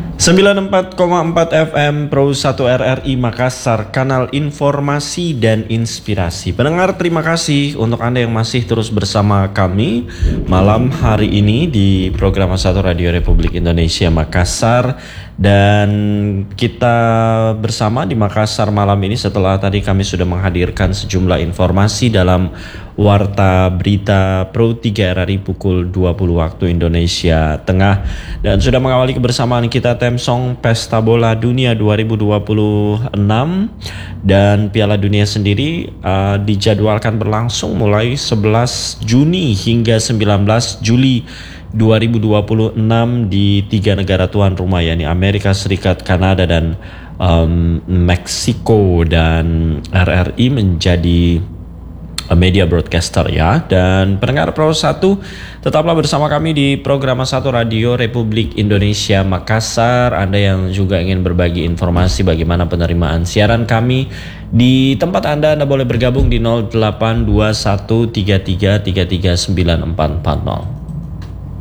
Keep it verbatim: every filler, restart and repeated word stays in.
sembilan puluh empat koma empat F M Pro satu R R I Makassar, kanal informasi dan inspirasi. Pendengar, terima kasih untuk Anda yang masih terus bersama kami malam hari ini di program satu Radio Republik Indonesia Makassar. Dan kita bersama di Makassar malam ini setelah tadi kami sudah menghadirkan sejumlah informasi dalam Warta Berita Pro tiga R R I pukul dua puluh waktu Indonesia Tengah. Dan sudah mengawali kebersamaan kita Theme-song Pesta Bola Dunia dua ribu dua puluh enam. Dan Piala Dunia sendiri uh, dijadwalkan berlangsung mulai sebelas Juni hingga sembilan belas Juli dua ribu dua puluh enam di tiga negara tuan rumah, yakni Amerika Serikat, Kanada, dan um, Meksiko. Dan R R I menjadi media broadcaster ya. Dan pendengar Pro satu, tetaplah bersama kami di program satu Radio Republik Indonesia Makassar. Anda yang juga ingin berbagi informasi bagaimana penerimaan siaran kami di tempat Anda, Anda boleh bergabung di nol delapan dua satu tiga tiga tiga tiga sembilan empat empat nol.